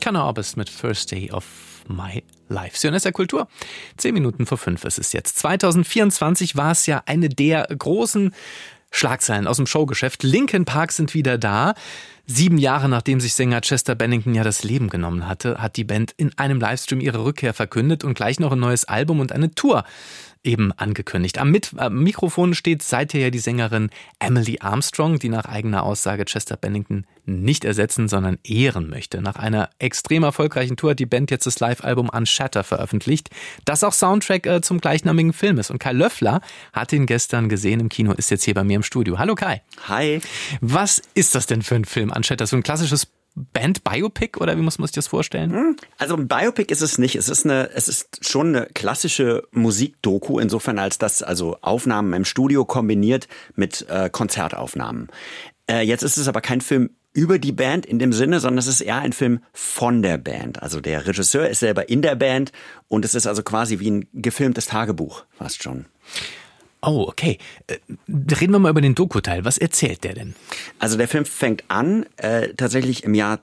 Conor Oberst mit First Day of My Life. Sie hören SR Kultur. 10 Minuten vor 5 ist es jetzt. 2024 war es ja eine der großen Schlagzeilen aus dem Showgeschäft. Linkin Park sind wieder da. 7 Jahre nachdem sich Sänger Chester Bennington ja das Leben genommen hatte, hat die Band in einem Livestream ihre Rückkehr verkündet und gleich noch ein neues Album und eine Tour eben angekündigt. Am Mikrofon steht seither ja die Sängerin Emily Armstrong, die nach eigener Aussage Chester Bennington nicht ersetzen, sondern ehren möchte. Nach einer extrem erfolgreichen Tour hat die Band jetzt das Live-Album Unshatter veröffentlicht, das auch Soundtrack zum gleichnamigen Film ist. Und Kai Löffler hat ihn gestern gesehen im Kino, ist jetzt hier bei mir im Studio. Hallo Kai. Hi. Was ist das denn für ein Film, Unshatter? So ein klassisches Band-Biopic oder wie muss man sich das vorstellen? Also ein Biopic ist es nicht. Es ist schon eine klassische Musikdoku, insofern als das also Aufnahmen im Studio kombiniert mit Konzertaufnahmen. Jetzt ist es aber kein Film über die Band in dem Sinne, sondern es ist eher ein Film von der Band. Also der Regisseur ist selber in der Band und es ist also quasi wie ein gefilmtes Tagebuch fast schon. Oh, okay. Reden wir mal über den Doku-Teil. Was erzählt der denn? Also der Film fängt an tatsächlich im Jahr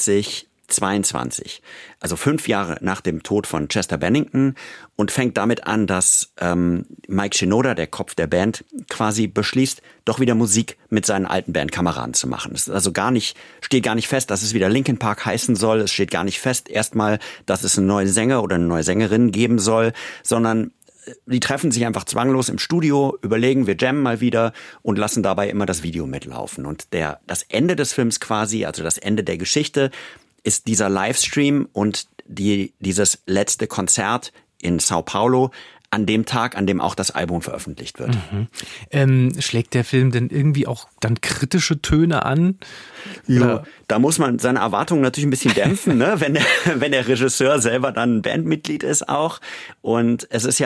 2022, also 5 Jahre nach dem Tod von Chester Bennington und fängt damit an, dass Mike Shinoda, der Kopf der Band, quasi beschließt, doch wieder Musik mit seinen alten Bandkameraden zu machen. Es ist also steht gar nicht fest, dass es wieder Linkin Park heißen soll. Es steht gar nicht fest erstmal, dass es einen neuen Sänger oder eine neue Sängerin geben soll, sondern die treffen sich einfach zwanglos im Studio, überlegen, wir jammen mal wieder und lassen dabei immer das Video mitlaufen. Und das Ende des Films quasi, also das Ende der Geschichte, ist dieser Livestream und dieses letzte Konzert in Sao Paulo an dem Tag, an dem auch das Album veröffentlicht wird. Schlägt der Film denn irgendwie auch dann kritische Töne an? Ja, da muss man seine Erwartungen natürlich ein bisschen dämpfen, ne? wenn der Regisseur selber dann ein Bandmitglied ist auch. Und es ist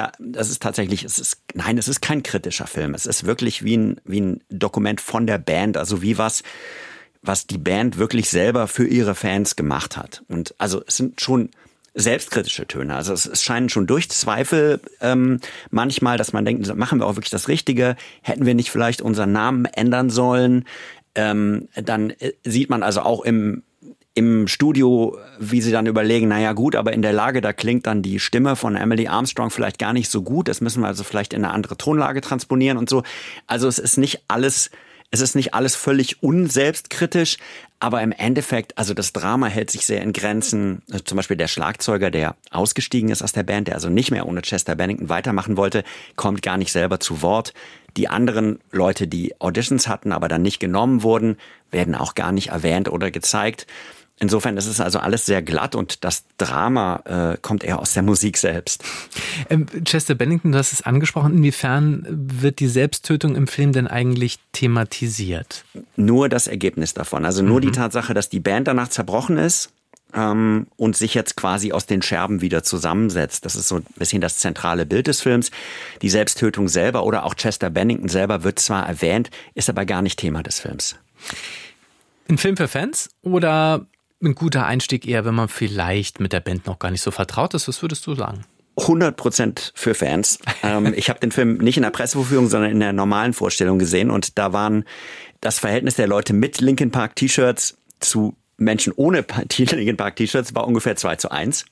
kein kritischer Film. Es ist wirklich wie ein Dokument von der Band, also wie was die Band wirklich selber für ihre Fans gemacht hat. Und also es sind schon selbstkritische Töne. Also es scheinen schon durch Zweifel manchmal, dass man denkt, machen wir auch wirklich das Richtige? Hätten wir nicht vielleicht unseren Namen ändern sollen? Dann sieht man also auch im Studio, wie sie dann überlegen, naja gut, aber in der Lage, da klingt dann die Stimme von Emily Armstrong vielleicht gar nicht so gut. Das müssen wir also vielleicht in eine andere Tonlage transponieren und so. Also es ist nicht alles völlig unselbstkritisch, aber im Endeffekt, also das Drama hält sich sehr in Grenzen. Zum Beispiel der Schlagzeuger, der ausgestiegen ist aus der Band, der also nicht mehr ohne Chester Bennington weitermachen wollte, kommt gar nicht selber zu Wort. Die anderen Leute, die Auditions hatten, aber dann nicht genommen wurden, werden auch gar nicht erwähnt oder gezeigt. Insofern ist es also alles sehr glatt und das Drama kommt eher aus der Musik selbst. Chester Bennington, du hast es angesprochen. Inwiefern wird die Selbsttötung im Film denn eigentlich thematisiert? Nur das Ergebnis davon. Also nur die Tatsache, dass die Band danach zerbrochen ist und sich jetzt quasi aus den Scherben wieder zusammensetzt. Das ist so ein bisschen das zentrale Bild des Films. Die Selbsttötung selber oder auch Chester Bennington selber wird zwar erwähnt, ist aber gar nicht Thema des Films. Ein Film für Fans oder ein guter Einstieg eher, wenn man vielleicht mit der Band noch gar nicht so vertraut ist? Was würdest du sagen? 100% für Fans. Ich habe den Film nicht in der Pressevorführung, sondern in der normalen Vorstellung gesehen und da waren das Verhältnis der Leute mit Linkin Park T-Shirts zu Menschen ohne Linkin Park T-Shirts war ungefähr 2:1.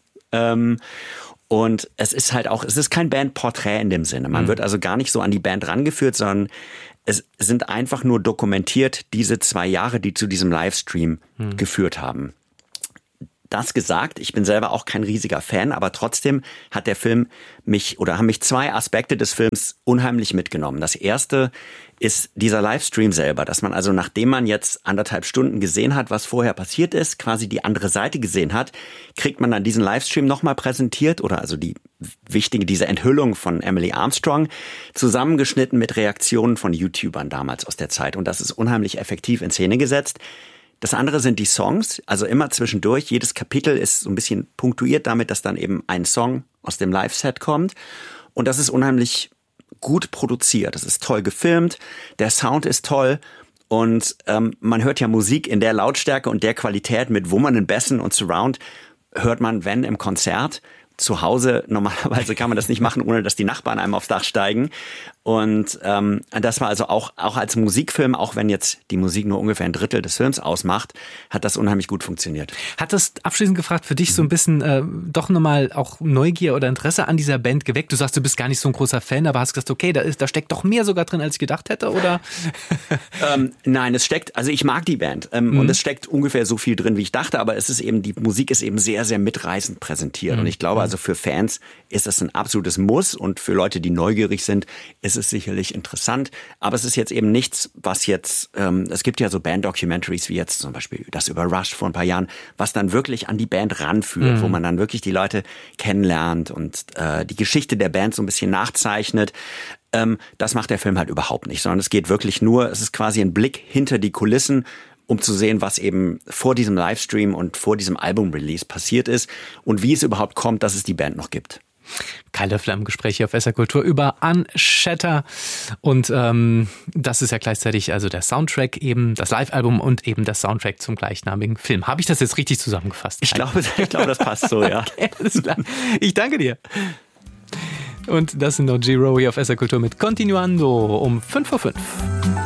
Und es ist kein Bandporträt in dem Sinne. Man wird also gar nicht so an die Band rangeführt, sondern es sind einfach nur dokumentiert diese 2 Jahre, die zu diesem Livestream geführt haben. Das gesagt, ich bin selber auch kein riesiger Fan, aber trotzdem hat der Film haben mich 2 Aspekte des Films unheimlich mitgenommen. Das erste ist dieser Livestream selber, dass man also, nachdem man jetzt 1,5 Stunden gesehen hat, was vorher passiert ist, quasi die andere Seite gesehen hat, kriegt man dann diesen Livestream nochmal präsentiert oder also diese Enthüllung von Emily Armstrong zusammengeschnitten mit Reaktionen von YouTubern damals aus der Zeit. Und das ist unheimlich effektiv in Szene gesetzt. Das andere sind die Songs, also immer zwischendurch. Jedes Kapitel ist so ein bisschen punktuiert damit, dass dann eben ein Song aus dem Live-Set kommt. Und das ist unheimlich gut produziert. Das ist toll gefilmt, der Sound ist toll und man hört ja Musik in der Lautstärke und der Qualität mit wummernden Bässen und Surround hört man, wenn im Konzert. Zu Hause, normalerweise kann man das nicht machen, ohne dass die Nachbarn einem aufs Dach steigen. Und das war also auch als Musikfilm, auch wenn jetzt die Musik nur ungefähr ein Drittel des Films ausmacht, hat das unheimlich gut funktioniert. Hat das abschließend gefragt für dich so ein bisschen doch nochmal auch Neugier oder Interesse an dieser Band geweckt? Du sagst, du bist gar nicht so ein großer Fan, aber hast gesagt, okay, da steckt doch mehr sogar drin, als ich gedacht hätte, oder? Nein, also ich mag die Band und es steckt ungefähr so viel drin, wie ich dachte, aber die Musik ist eben sehr, sehr mitreißend präsentiert. Und ich glaube, also für Fans ist das ein absolutes Muss und für Leute, die neugierig sind, ist es sicherlich interessant. Aber es ist jetzt eben nichts, was jetzt, es gibt ja so Band-Documentaries wie jetzt zum Beispiel das über Rush vor ein paar Jahren, was dann wirklich an die Band ranführt, wo man dann wirklich die Leute kennenlernt und die Geschichte der Band so ein bisschen nachzeichnet. Das macht der Film halt überhaupt nicht, sondern es geht wirklich nur, es ist quasi ein Blick hinter die Kulissen, um zu sehen, was eben vor diesem Livestream und vor diesem Album-Release passiert ist und wie es überhaupt kommt, dass es die Band noch gibt. Kai Löffler im Gespräch hier auf SR Kultur über Unshatter. Und das ist ja gleichzeitig also der Soundtrack eben, das Live-Album und eben der Soundtrack zum gleichnamigen Film. Habe ich das jetzt richtig zusammengefasst? Ich glaube, das passt so, ja. Okay, alles klar. Ich danke dir. Und das sind noch G-Row hier auf SR Kultur mit Continuando um 5:05 Uhr.